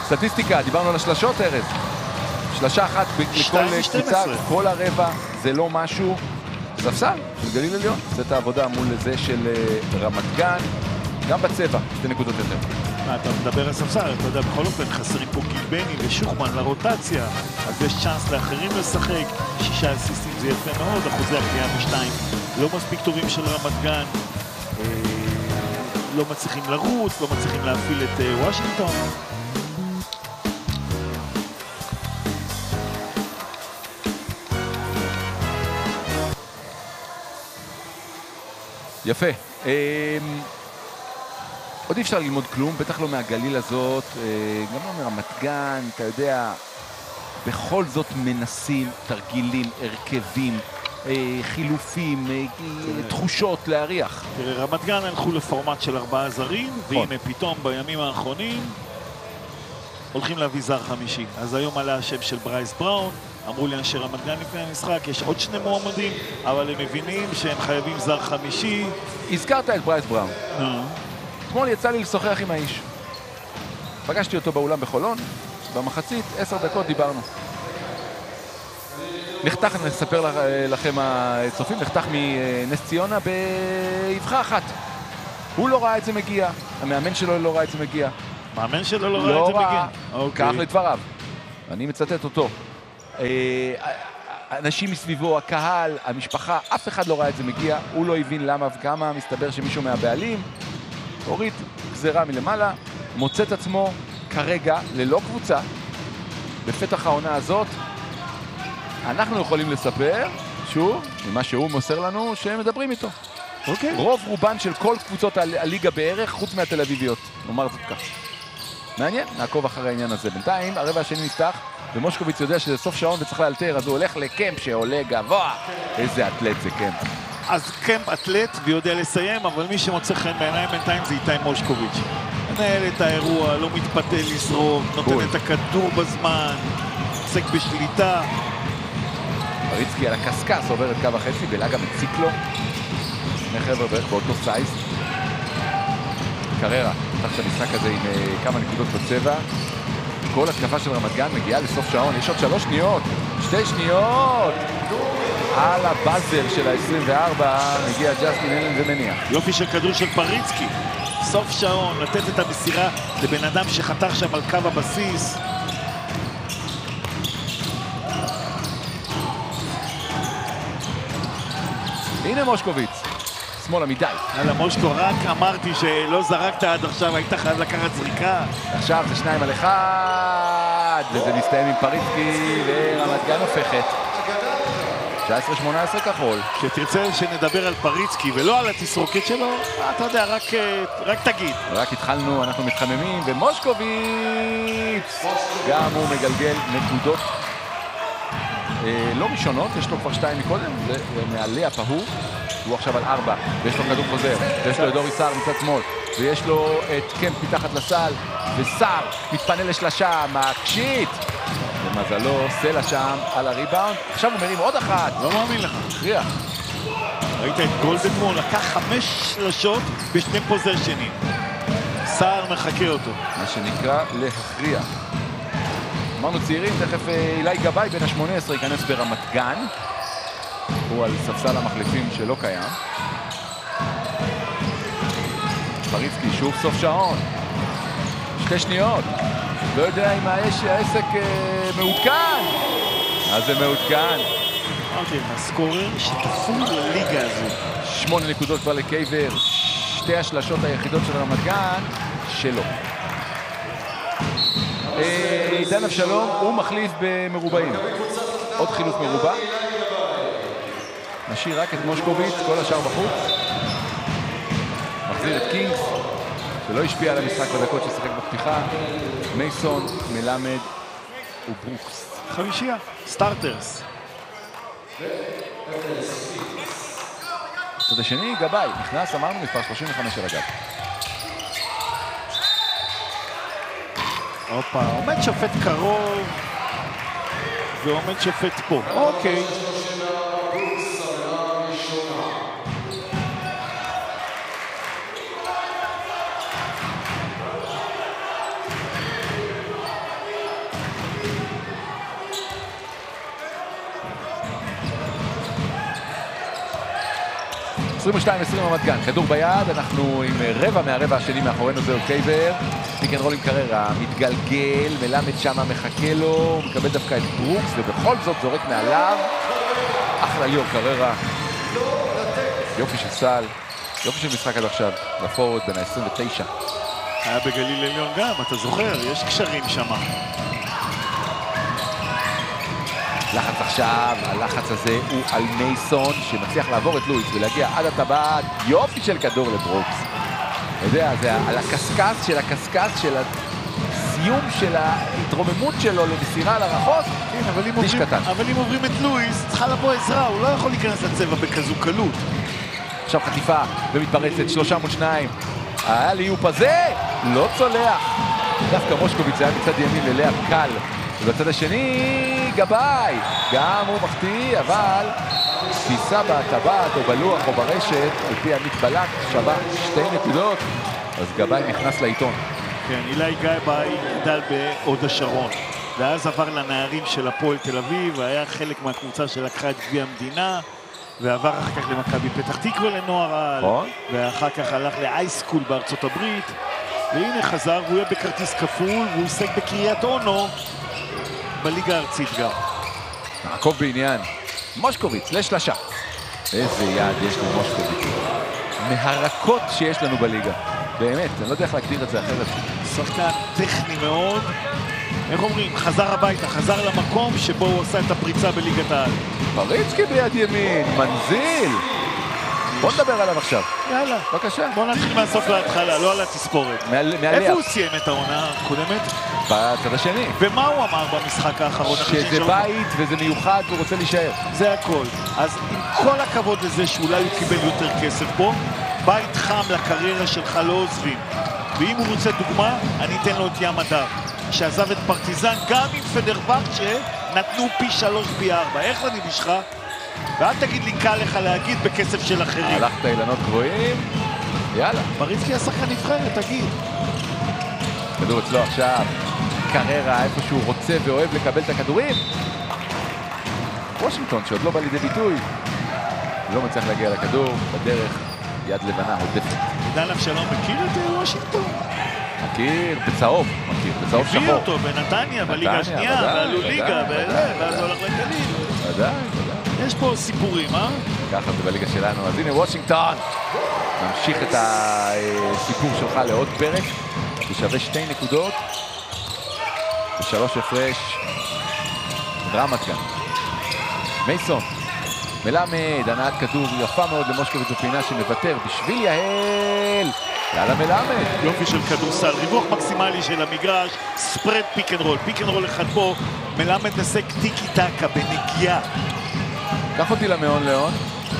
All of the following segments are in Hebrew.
סטטיסטיקה, דיברנו על השלשות, ארז. שלשה אחת לכל קבוצה, כל הרבע, זה לא משהו. ספסל של גליל עליון, עושה את העבודה מול זה של רמת גן, גם בצבע, 2 נקודות יותר. אתה מדבר על ספסל, אתה יודע, בכל אופן חסרים פה גיבני ושוחמן לרוטציה, אז יש צ'אנס לאחרים לשחק, 6 אסיסטים זה יפה מאוד, אחוזי הקליעה מ2 לא מספיק טובים של רמת גן, לא מצליחים לרוץ, לא מצליחים להפעיל את וושינגטון. יפה. עוד אי אפשר ללמוד כלום, בטח לא מהגליל הזאת, גם לא מרמת גן, אתה יודע, בכל זאת מנסים תרגילים, הרכבים, חילופים, תחושות להריח. תראה, רמת גן הלכו לפורמט של 4 זרים, והנה פתאום בימים האחרונים הולכים להביא זר חמישי. אז היום עלה השם של ברייס בראון, אמרו לי אנשי רמת גן לפני המשחק, יש עוד 2 מועמדים, אבל הם מבינים שהם חייבים זר חמישי. הזכרת את ברייס בראון. אתמול יצא לי לשוחח עם האיש. פגשתי אותו באולם בחולון, במחצית, 10 דקות דיברנו. נחתך, אני אספר לכם הצופים, נחתך מנס ציונה באבחה אחת. הוא לא ראה את זה מגיע, המאמן שלו לא ראה את זה מגיע. המאמן שלו לא ראה את זה מגיע? כך לדבריו. אני מצטט אותו. אנשים מסביבו, הקהל, המשפחה, אף אחד לא ראה את זה מגיע, הוא לא הבין למה וכמה, מסתבר שמישהו מהבעלים הוריד גזרה מלמעלה, מוצא את עצמו כרגע ללא קבוצה. בפתח העונה הזאת אנחנו יכולים לספר, שוב, ממה שהוא מוסר לנו, שהם מדברים איתו. רוב רובן של כל קבוצות הליגה בערך, חוץ מהתל אביביות, נאמר זאת כך. מעניין, נעקוב אחרי העניין הזה. בינתיים, הרבע השני נפתח, ומושקוביץ יודע שזה סוף שעון וצריך לאלתר, אז הוא הולך לקמפ שעולה גבוה. איזה אתלט זה קמפ. אז קמפ אתלט ויודע לסיים, אבל מי שמוצא חן בעיניים בינתיים זה איתי מושקוביץ'. מנהל את האירוע, לא מתפתה לזרוק, נותן את הכדור בזמן, עוסק בשליטה. פריצקי על הקסקס עובר את קו החצי, בלאגה מציק לו. שני חבר'ה בערך באותו סייז. קררה, פתח את המשחק הזה עם כמה נקודות בצבע. כל התקפה של רמת גן מגיעה לסוף שעון, יש עוד 3 שניות, 2 שניות! על הבאזר של ה-24 מגיע ג'סטין אלן ומניע. יופי של כדור של פריצקי. סוף שעון, לתת את המסירה לבן אדם שחתך שם על קו הבסיס. הנה מושקוביץ. שמאלה מדי. הלאה מושקו, רק אמרתי שלא זרקת עד עכשיו, היית חייב לקחת זריקה. עכשיו זה 2 על 1, וזה מסתיים עם פריצקי, ורמת גן הופכת. 19-18 כחול. כשתרצה שנדבר על פריצקי ולא על התסרוקת שלו, אתה יודע, רק תגיד. רק התחלנו, אנחנו מתחממים, ומושקוביץ גם הוא מגלגל נקודות לא ראשונות, יש לו כבר 2 מקודם, זה מעלה הפהור. הוא עכשיו על 4, ויש לו כדור חוזר, ויש לו את דורי סער מצד שמאל, ויש לו את קמפ מתחת לסל, וסער מתפנה לשלשה, מקשיט! ומזלו, סלע שם על הריבאונד, עכשיו הוא מרים עוד אחת! לא מאמין לך. הכריח. ראית את גולדנמור, לקח 5 שלשות ב2 פוזיישנים. סער מחכה אותו. מה שנקרא להכריח. אמרנו צעירים, תכף אילי גבאי בין ה-18 ייכנס ברמת גן. הוא על ספסל המחליפים שלא קיים. פריצקי שוב סוף שעון. 2 שניות. לא יודע אם העסק מעודכן. אז זה מעודכן. אמרתי, הסקורר שתפור לליגה הזו. 8 נקודות כבר לקייבר. 2 השלשות היחידות של רמת גן שלו. עידן אבשלום הוא מחליף במרובעים. עוד חילוף מרובע. נשאיר רק את מושקוביץ, כל השאר בחוץ. מחזיר את קינגס, שלא השפיע על המשחק בדקות ששיחק בפתיחה. מייסון, מלמד וברוקס. 5 סטארטרס. צד השני, גבאי, נכנס, אמרנו, מספר 35 על הגב. הופה, עומד שופט קרוב, ועומד שופט פה. אוקיי. רמת גן, כדור ביד, אנחנו עם רבע מהרבע השני מאחורינו, זהו קייבר, פיק אנד רול עם קררה, מתגלגל, מלמד שמה מחכה לו, הוא מקבל דווקא את ברוקס, ובכל זאת זורק מעליו, אחלה ליאור קררה, יופי של סל, יופי של משחק עד עכשיו, לפורוד בין ה-29. היה בגליל עליון גם, אתה זוכר, יש קשרים שמה. לחץ עכשיו, הלחץ הזה הוא על מייסון שמצליח לעבור את לואיס ולהגיע עד הטבעת, יופי של כדור לברוקס. אתה יודע, זה על הקסקס של הקסקס של הסיום של ההתרוממות שלו למסירה על הרחוק, דיש קטן. אבל אם עוברים את לואיס, צריכה לבוא עזרה, הוא לא יכול להיכנס לצבע בכזו קלות. עכשיו חטיפה ומתפרצת, 3 מול 2. היה ליופ הזה, לא צולח. דווקא מושקוביץ היה מצד ימין ללאה קל. ובצד השני, גבאי. גם הוא מחטיא, אבל תפיסה בטבעת או בלוח או ברשת, על פי המתבלק, שווה 2 נקודות. אז גבאי נכנס לעיתון. כן, אילי גבאי גדל בהוד השרון. ואז עבר לנערים של הפועל תל אביב, והיה חלק מהקבוצה שלקחה את גביע המדינה. ועבר אחר כך למכבי פתח תקווה לנוער העל, ואחר כך הלך לאייסקול בארצות הברית, והנה חזר, והוא יהיה בכרטיס כפול, והוא ישחק בקריית אונו בליגה הארצית גם. מעקוב בעניין, מושקוביץ לשלשה. איזה יד יש למושקוביץ. מהרקות שיש לנו בליגה. באמת, אני לא יודע איך להגדיר את זה אחרת. שחקן טכני מאוד. איך אומרים? חזר הביתה, חזר למקום שבו הוא עשה את הפריצה בליגת העל. פריצקי ביד ימין, מנזיל. בוא נדבר עליו עכשיו. יאללה. בבקשה. בוא נתחיל מהסוף להתחלה, לא על התספורת. איפה הוא סיים את העונה הקודמת? בצד השני. ומה הוא אמר במשחק האחרון? שזה בית וזה מיוחד והוא רוצה להישאר. זה הכל. אז עם כל הכבוד לזה שאולי הוא קיבל יותר כסף פה, בית חם לקריירה שלך לא עוזבים. ואם הוא רוצה דוגמה, אני אתן לו את ים הדר. שעזב את פרטיזן, גם עם פנרבחצ'ה נתנו פי 3 פי 4. איך אני בשך? ואל תגיד לי קל לך להגיד בכסף של אחרים. הלכת אילנות גבוהים, יאללה. פריצקי השחקן נבחרת, תגיד. כדור אצלו עכשיו, קררה איפה שהוא רוצה ואוהב לקבל את הכדורים. וושינגטון שעוד לא בא לידי ביטוי, לא מצליח להגיע לכדור, בדרך יד לבנה הודפת. עידן אבשלום מכיר את וושינגטון? מכיר, בצהוב, בצהוב שחור. הביא אותו בנתניה, בליגה השנייה, ועלו ליגה, ואז הוא הולך לגליל. ודאי. יש פה סיפורים, אה? ככה זה בליגה שלנו, אז הנה וושינגטון. נמשיך את הסיפור שלך לעוד פרק, ששווה 2 נקודות, ו3 הפרש, רמת גן. מייסון, מלמד, הנעת כדור יפה מאוד למושקוביץ בפינה שמוותר בשביל יהל. יאללה מלמד. יופי של כדורסל, ריווח מקסימלי של המגרש, ספרד פיק אנד רול, פיק אנד רול אחד פה, מלמד נסק טיקי טקה בנגיעה. קח אותי למעון לאון.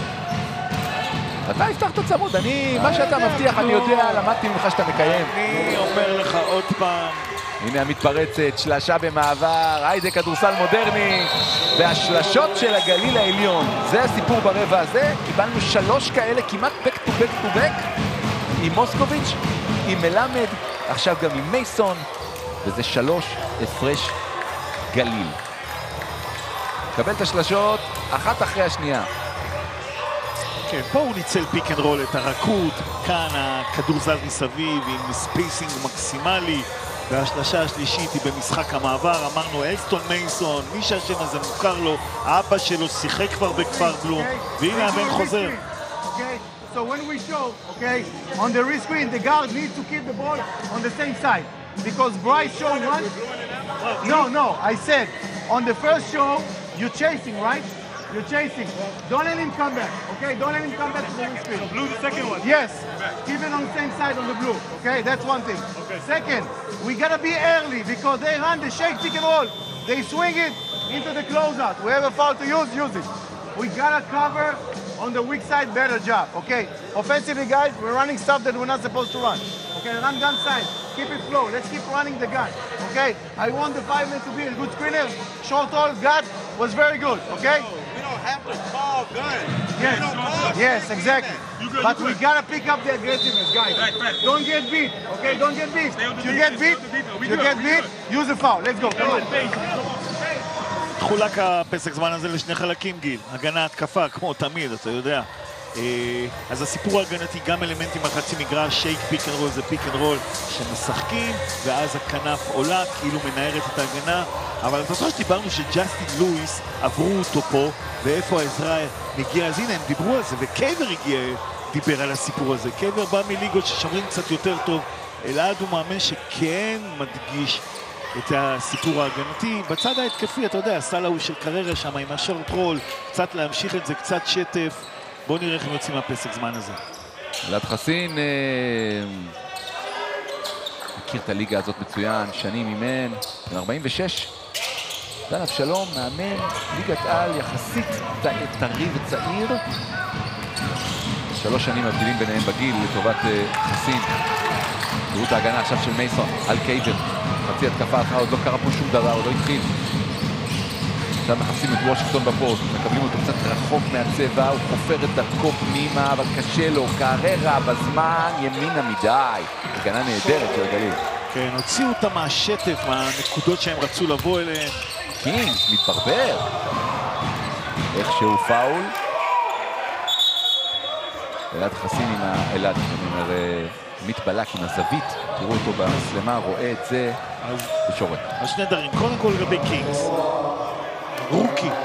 אתה הבטחת צמוד, מה שאתה מבטיח אני יודע, למדתי ממך שאתה מקיים. אני אומר לך עוד פעם. הנה המתפרצת, שלשה במעבר, היידה כדורסל מודרני, והשלשות של הגליל העליון. זה הסיפור ברבע הזה, קיבלנו 3 כאלה כמעט back to back to back, עם מוסקוביץ', עם מלמד, עכשיו גם עם מייסון, וזה 3 הפרש גליל. קבל את השלשות, אחת אחרי השנייה. כן, פה הוא ניצל פיק אנד רול את הרכות, כאן הכדור זז מסביב עם ספייסינג מקסימלי, והשלשה השלישית היא במשחק המעבר, אמרנו אלסטון מייסון, מי שהשם הזה מוכר לו, האבא שלו שיחק כבר בכפר בלום, והנה הבן חוזר. So when we show, okay, on the rescreen, the guard needs to keep the ball on the same side. Because Bryce showed one. No, I said, on the first show, you're chasing, right? You're chasing. Don't let him come back, okay? Don't let him come back to the rescreen. So blue, the second one? Yes. Keep it on the same side on the blue, okay? That's one thing. Okay. Second, we gotta be early because they run the shake, pick and roll. They swing it into the closeout. Whoever foul to use it. We gotta cover on the weak side, better job, okay? Offensively, guys, we're running stuff that we're not supposed to run. Okay, run gun side, keep it flow. Let's keep running the gun, okay? I want the 5-man to be a good screener. Short all, gut was very good, okay? We don't have to call gun. Yes, exactly. But we gotta pick up the aggressiveness, guys. Don't get beat, okay? Don't get beat. You get beat, use the foul. Let's go, come on. חולק הפסק זמן הזה לשני חלקים, גיל. הגנה התקפה, כמו תמיד, אתה יודע. אז הסיפור ההגנתי, גם אלמנטים בחצי מגרש, שייק פיק אנד רול זה פיק אנד רול שמשחקים, ואז הכנף עולה, כאילו מנערת את ההגנה. אבל אתה חושב שדיברנו שג'סטין לואיס עברו אותו פה, ואיפה העזרה מגיע, אז הנה הם דיברו על זה, וקייבר דיבר על הסיפור הזה. קייבר בא מליגות ששומרים קצת יותר טוב, אלעד הוא מאמן שכן מדגיש את הסיפור ההגנתי. בצד ההתקפי, אתה יודע, הסל הוא של קריירה שם עם השורט רול, קצת להמשיך את זה, קצת שטף. בואו נראה איך הם יוצאים מהפסק זמן הזה. אלעד חסין מכיר את הליגה הזאת מצוין, שנים אימן, בן 46. דן אבשלום, מאמן, ליגת על יחסית טרי וצעיר. 3 שנים מבדילים ביניהם בגיל לטובת חסין. תראו את ההגנה עכשיו של מייסון על קייבר. חצי התקפה אחת, עוד לא קרה פה שום דבר, עוד לא התחיל. עכשיו מחפשים את וושינגטון בפוסט, מקבלים אותו קצת רחוק מהצבע, הוא חופר את דרכו פנימה, אבל קשה לו, קררה בזמן, ימינה מדי. הגנה נהדרת של הגליל. כן, הוציאו אותה מהשטף, מהנקודות שהם רצו לבוא אליהם. קינגס מתברבר. איכשהו פאול. אלעד חסין עם אלעד, אני אומר, מתבלק עם הזווית. תראו אותו במצלמה, רואה את זה ושורק. אז שני דברים, קודם כל לגבי קינגס. רוקי